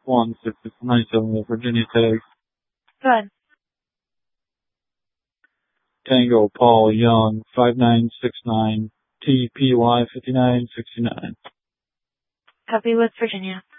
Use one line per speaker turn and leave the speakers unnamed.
1697 Virginia tag.
Good.
Tango Paul Young 5969 TPY 5969.
Copy with Virginia.